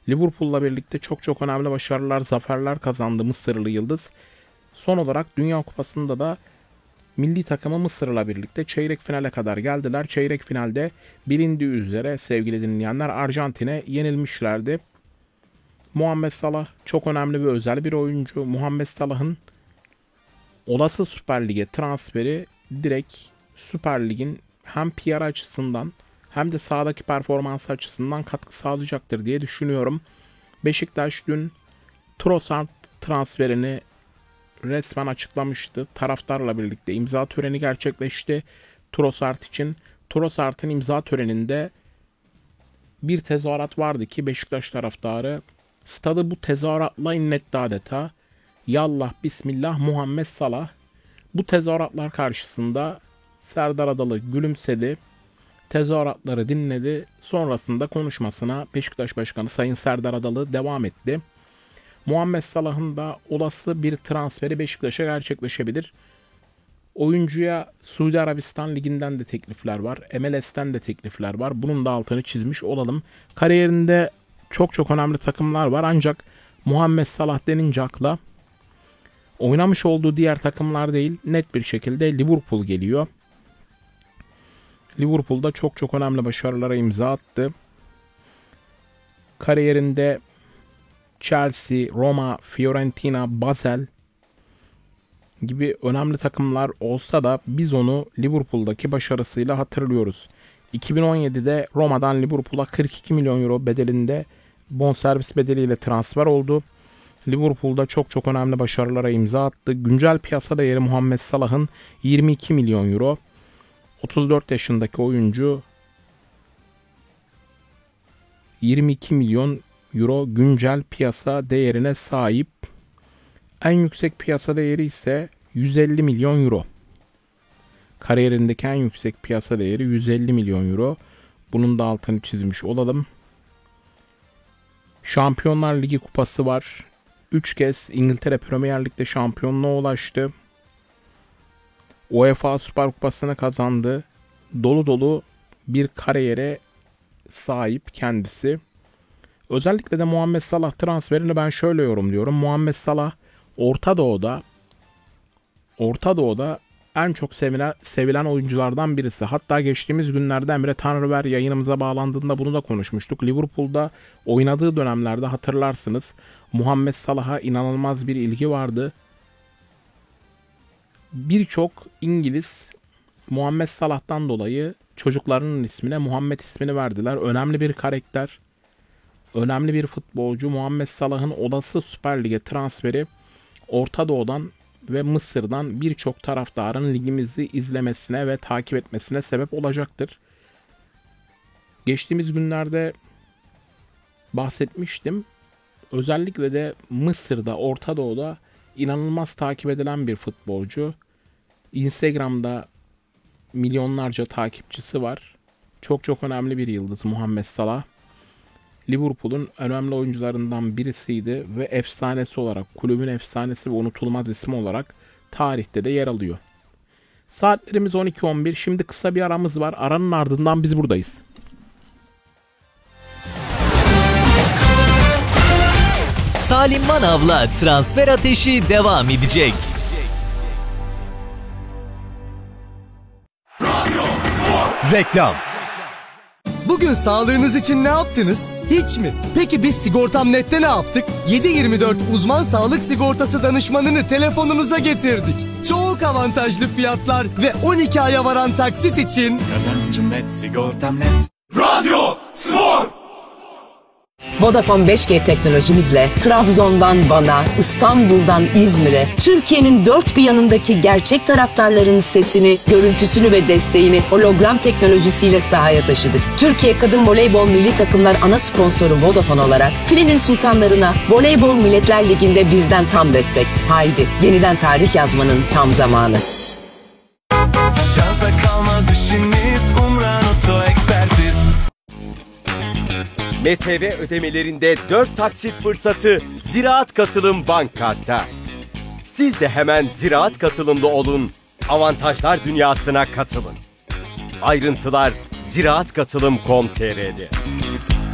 Liverpool'la birlikte çok önemli başarılar, zaferler kazandı Mısırlı Yıldız. Son olarak Dünya Kupası'nda da milli takımı Mısır'la birlikte çeyrek finale kadar geldiler. Çeyrek finalde bilindiği üzere sevgili dinleyenler Arjantin'e yenilmişlerdi. Muhammed Salah çok önemli ve özel bir oyuncu. Muhammed Salah'ın olası Süper Lig'e transferi direkt Süper Lig'in hem PR açısından hem de sahadaki performans açısından katkı sağlayacaktır diye düşünüyorum. Beşiktaş dün Trossard transferini resmen açıklamıştı. Taraftarla birlikte imza töreni gerçekleşti Trossard için. Trossard'ın imza töreninde bir tezahürat vardı ki Beşiktaş taraftarı stadı bu tezahüratla inletti adeta. Yallah bismillah Muhammed Salah. Bu tezahüratlar karşısında Serdar Adalı gülümsedi. Tezahüratları dinledi. Sonrasında konuşmasına Beşiktaş Başkanı Sayın Serdar Adalı devam etti. Muhammed Salah'ın da olası bir transferi Beşiktaş'a gerçekleşebilir. Oyuncuya Suudi Arabistan Ligi'nden de teklifler var. MLS'ten de teklifler var. Bunun da altını çizmiş olalım. Kariyerinde çok önemli takımlar var. Ancak Muhammed Salah denince akla oynamış olduğu diğer takımlar değil, net bir şekilde Liverpool geliyor. Liverpool'da çok önemli başarılara imza attı. Kariyerinde Chelsea, Roma, Fiorentina, Basel gibi önemli takımlar olsa da biz onu Liverpool'daki başarısıyla hatırlıyoruz. 2017'de Roma'dan Liverpool'a 42 milyon euro bedelinde bonservis bedeliyle transfer oldu. Liverpool'da çok önemli başarılara imza attı. Güncel piyasa değeri Muhammed Salah'ın 22 milyon euro. 34 yaşındaki oyuncu 22 milyon euro güncel piyasa değerine sahip. En yüksek piyasa değeri ise 150 milyon euro. Kariyerindeki en yüksek piyasa değeri 150 milyon euro. Bunun da altını çizmiş olalım. Şampiyonlar Ligi kupası var. 3 kez İngiltere Premier Lig'de şampiyonluğa ulaştı. UEFA Süper Kupası'nı kazandı. Dolu bir kariyere sahip kendisi. Özellikle de Muhammed Salah transferini ben şöyle yorumluyorum. Muhammed Salah Orta Doğu'da en çok sevilen oyunculardan birisi. Hatta geçtiğimiz günlerde Emre Tanrıver yayınımıza bağlandığında bunu da konuşmuştuk. Liverpool'da oynadığı dönemlerde hatırlarsınız Muhammed Salah'a inanılmaz bir ilgi vardı. Birçok İngiliz Muhammed Salah'tan dolayı çocuklarının ismine Muhammed ismini verdiler. Önemli bir karakter, önemli bir futbolcu. Muhammed Salah'ın olası Süper Lig'e transferi Orta Doğu'dan ve Mısır'dan birçok taraftarın ligimizi izlemesine ve takip etmesine sebep olacaktır. Geçtiğimiz günlerde bahsetmiştim. Özellikle de Mısır'da, Orta Doğu'da inanılmaz takip edilen bir futbolcu. Instagram'da milyonlarca takipçisi var. Çok önemli bir yıldız Muhammed Salah. Liverpool'un önemli oyuncularından birisiydi ve efsanesi olarak, kulübün efsanesi ve unutulmaz ismi olarak tarihte de yer alıyor. Saatlerimiz 12:11. Şimdi kısa bir aramız var. Aranın ardından biz buradayız. Salim Manav'la transfer ateşi devam edecek. Reklam. Bugün sağlığınız için ne yaptınız? Hiç mi? Peki biz Sigortam.net'te ne yaptık? 7/24 uzman sağlık sigortası danışmanını telefonunuza getirdik. Çok avantajlı fiyatlar ve 12 aya varan taksit için Kazancım net, sigortam net. Radyo Spor. Vodafone 5G teknolojimizle Trabzon'dan Van'a, İstanbul'dan İzmir'e, Türkiye'nin dört bir yanındaki gerçek taraftarların sesini, görüntüsünü ve desteğini hologram teknolojisiyle sahaya taşıdık. Türkiye Kadın Voleybol Milli Takımlar ana sponsoru Vodafone olarak Filenin sultanlarına Voleybol Milletler Ligi'nde bizden tam destek. Haydi yeniden tarih yazmanın tam zamanı. Şansa kalmaz işiniz, Umran Oto Ekspertiz. MTV ödemelerinde 4 taksit fırsatı Ziraat Katılım Bank Kart'ta. Siz de hemen Ziraat Katılım'da olun, avantajlar dünyasına katılın. Ayrıntılar ziraatkatılım.com.tr'de.